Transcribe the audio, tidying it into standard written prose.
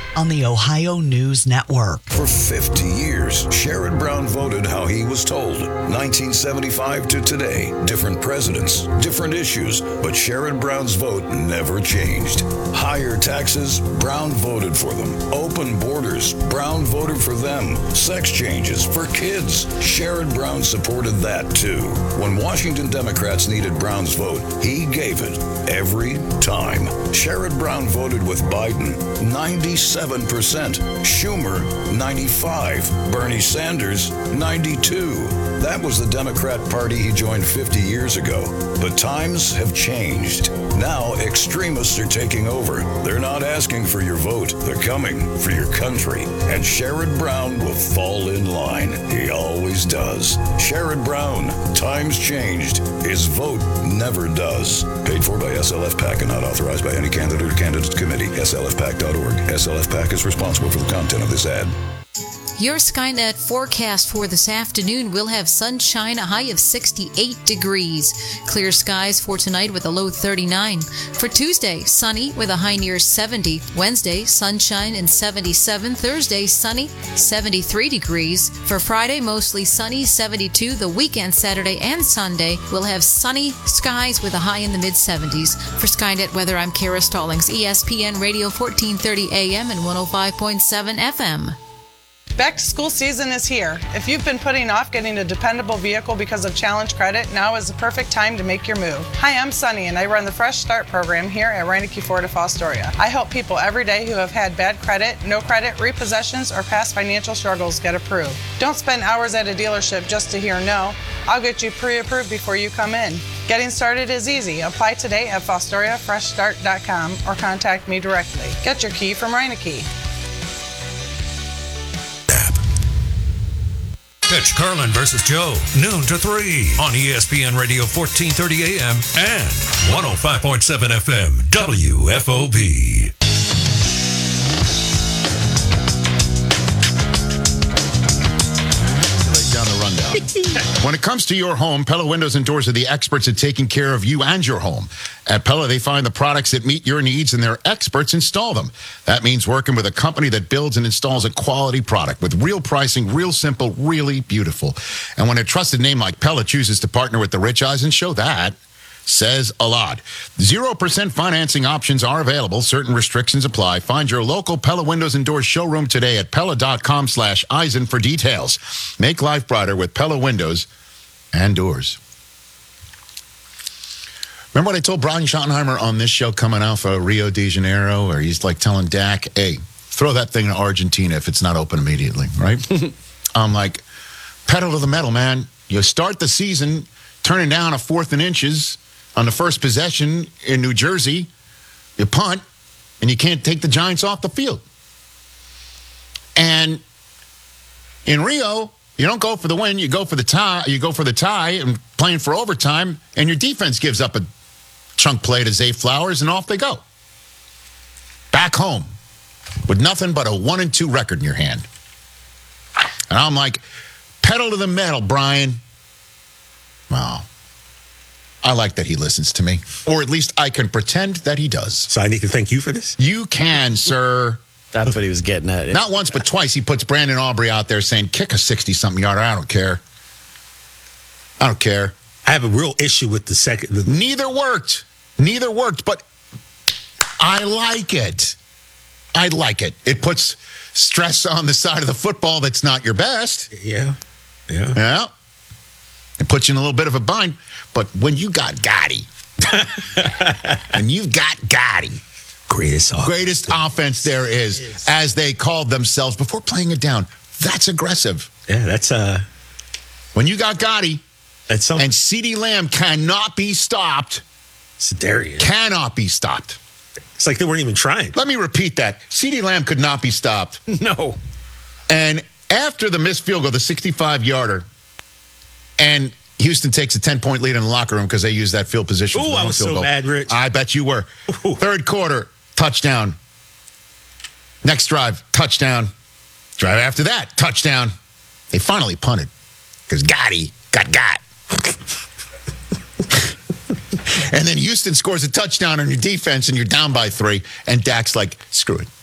on the Ohio News Network. For 50 years, Sherrod Brown voted how he was told. 1975 to today, different presidents, different issues, but Sherrod Brown's vote never changed. Higher taxes, Brown voted for them. Open borders, Brown voted for them. Sex changes for kids, Sherrod Brown supported that too. When Washington Democrats needed Brown's vote, he gave it every time. Sherrod Brown voted with Biden, 97%. Schumer, 95%. Bernie Sanders, 92%. That was the Democrat Party he joined 50 years ago. But times have changed. Now extremists are taking over. They're not asking for your vote. They're coming for your country. And Sherrod Brown will fall in line. He always does. Sherrod Brown, times changed. His vote never does. Paid for by SLF PAC and not authorized by any candidate or candidates committee. SLFPAC.org. SLF PAC is responsible for the content of this ad. Your Skynet forecast for this afternoon will have sunshine, a high of 68 degrees. Clear skies for tonight with a low 39. For Tuesday, sunny with a high near 70. Wednesday, sunshine and 77. Thursday, sunny, 73 degrees. For Friday, mostly sunny, 72. The weekend, Saturday and Sunday, will have sunny skies with a high in the mid-70s. For Skynet weather, I'm Kara Stallings, ESPN Radio 1430 AM and 105.7 FM. Back to school season is here. If you've been putting off getting a dependable vehicle because of Challenge Credit, now is the perfect time to make your move. Hi, I'm Sunny, and I run the Fresh Start program here at Reineke Ford of Fostoria. I help people every day who have had bad credit, no credit, repossessions, or past financial struggles get approved. Don't spend hours at a dealership just to hear no. I'll get you pre-approved before you come in. Getting started is easy. Apply today at FostoriaFreshStart.com or contact me directly. Get your key from Reineke. Catch Carlin versus Joe, noon to 3 on ESPN Radio 1430 AM and 105.7 FM, WFOB. Down the rundown. When it comes to your home, Pella Windows and Doors are the experts at taking care of you and your home. At Pella, they find the products that meet your needs and their experts install them. That means working with a company that builds and installs a quality product with real pricing, real simple, really beautiful. And when a trusted name like Pella chooses to partner with the Rich Eisen Show, that says a lot. 0% financing options are available. Certain restrictions apply. Find your local Pella Windows and Doors showroom today at Pella.com/Eisen for details. Make life brighter with Pella Windows and Doors. Remember what I told Brian Schottenheimer on this show coming out of Rio de Janeiro, where he's like telling Dak, hey, throw that thing to Argentina if it's not open immediately, right? I'm like, pedal to the metal, man. You start the season turning down a 4th and inches on the first possession in New Jersey, you punt, and you can't take the Giants off the field. And in Rio, you don't go for the win, you go for the tie. You go for the tie and playing for overtime, and your defense gives up a chunk play to Zay Flowers, and off they go. Back home with nothing but a 1-2 record in your hand. And I'm like, pedal to the metal, Brian. Well, I like that he listens to me. Or at least I can pretend that he does. So I need to thank you for this? You can, sir. That's what he was getting at. Not once, but twice he puts Brandon Aubrey out there saying, kick a 60-something yarder. I don't care. I don't care. I have a real issue with the second. Neither worked, but I like it. I like it. It puts stress on the side of the football that's not your best. Yeah. It puts you in a little bit of a bind. But when you got Gotti, greatest offense there is, as they called themselves before playing it down. That's aggressive. Yeah, that's when you got Gotti, that's something. And CeeDee Lamb cannot be stopped. Sedarius cannot be stopped. It's like they weren't even trying. Let me repeat that. CeeDee Lamb could not be stopped. No. And after the missed field goal, the 65-yarder, and Houston takes a 10-point lead in the locker room because they used that field position. Ooh, I was so mad, Rich. I bet you were. Ooh. Third quarter, touchdown. Next drive, touchdown. Drive after that, touchdown. They finally punted because Gotti got. And then Houston scores a touchdown on your defense, and you're down by 3. And Dak's like, screw it.